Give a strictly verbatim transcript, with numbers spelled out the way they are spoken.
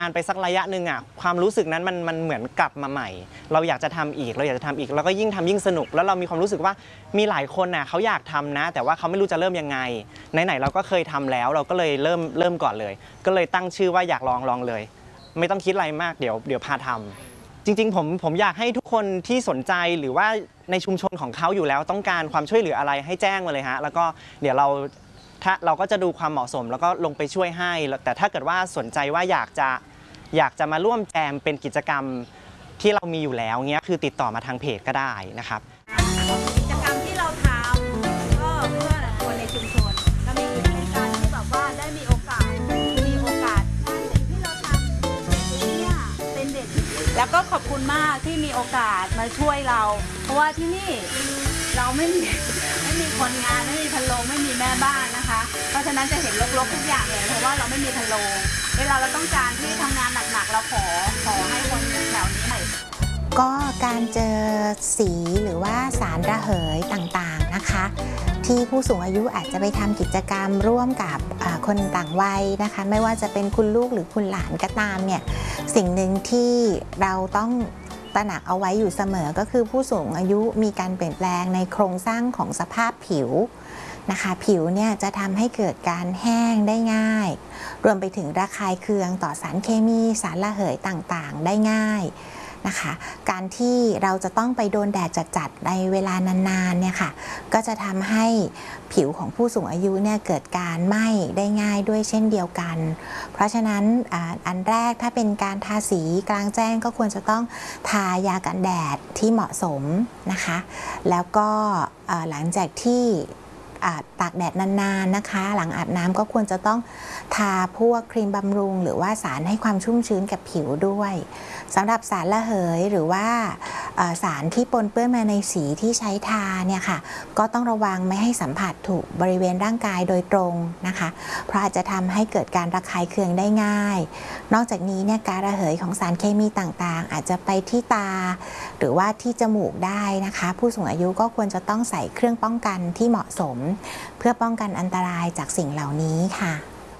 งานไปสักระยะหนึ่งอ่ะความรู้สึกนั้นมันมันเหมือนกลับมาใหม่เราอยากจะทำอีกเราอยากจะทำอีกแล้วก็ยิ่งทำยิ่งสนุกแล้วเรามีความรู้สึกว่ามีหลายคนน่ะเขาอยากทำนะแต่ว่าเขาไม่รู้จะเริ่มยังไงไหนๆเราก็เคยทำแล้วเราก็เลยเริ่มเริ่มก่อนเลยก็เลยตั้งชื่อว่าอยากลองลองเลยไม่ต้องคิดอะไรมากเดี๋ยวเดี๋ยวพาทำจริงๆผมผมอยากให้ทุกคนที่สนใจหรือว่าในชุมชนของเขาอยู่แล้วต้องการความช่วยเหลืออะไรให้แจ้งมาเลยฮะแล้วก็เดี๋ยวเราถ้าเราก็จะดูความเหมาะสมแล้วก็ลงไปช่วยให้แต่ถ้าเกิดว่าสนใจว่าอยากจะอยากจะมาร่วมแจมเป็นกิจกรรมที่เรามีอยู่แล้วเงี้ยคือติดต่อมาทางเพจก็ได้นะครับกิจกรรมที่เราทำก็เพื่อคนในชุมชนก็มีกิจกรรมที่แบบว่าได้มีโอกาสมีโอกาสสิ่งที่เราทำเนี่ยเป็นเด็กแล้วก็ขอบคุณมากที่มีโอกาสมาช่วยเราเพราะว่าที่นี่เราไม่มีไม่มีคนงานไม่มีพันโรงไม่มีแม่บ้านนะคะเพราะฉะนั้นจะเห็นรกๆทุกอย่างเลยเพราะว่าเราไม่มีพันโรงเวลาเราต้องการที่ทำงานหนักๆเราขอขอให้คนแถวนี้หน่อยก็การเจอสีหรือว่าสารระเหยต่างๆนะคะที่ผู้สูงอายุอาจจะไปทำกิจกรรมร่วมกับคนต่างวัยนะคะไม่ว่าจะเป็นคุณลูกหรือคุณหลานก็ตามเนี่ยสิ่งหนึ่งที่เราต้องตระหนักเอาไว้อยู่เสมอก็คือผู้สูงอายุมีการเปลี่ยนแปลงในโครงสร้างของสภาพผิวนะคะผิวเนี่ยจะทำให้เกิดการแห้งได้ง่ายรวมไปถึงระคายเคืองต่อสารเคมีสารระเหยต่างๆได้ง่ายนะคะการที่เราจะต้องไปโดนแดดจัดๆในเวลานานๆเนี่ยค่ะก็จะทำให้ผิวของผู้สูงอายุเนี่ยเกิดการไหม้ได้ง่ายด้วยเช่นเดียวกันเพราะฉะนั้นอันแรกถ้าเป็นการทาสีกลางแจ้งก็ควรจะต้องทายากันแดดที่เหมาะสมนะคะแล้วก็หลังจากที่ตากแดดนานๆนะคะหลังอาบน้ำก็ควรจะต้องทาพวกครีมบำรุงหรือว่าสารให้ความชุ่มชื้นกับผิวด้วยสำหรับสารระเหยหรือว่าสารที่ปนเปื้อนมาในสีที่ใช้ทาเนี่ยค่ะก็ต้องระวังไม่ให้สัมผัสถูกบริเวณร่างกายโดยตรงนะคะเพราะอาจจะทำให้เกิดการระคายเคืองได้ง่ายนอกจากนี้เนี่ยการระเหยของสารเคมีต่างๆอาจจะไปที่ตาหรือว่าที่จมูกได้นะคะผู้สูงอายุก็ควรจะต้องใส่เครื่องป้องกันที่เหมาะสมเพื่อป้องกันอันตรายจากสิ่งเหล่านี้ค่ะ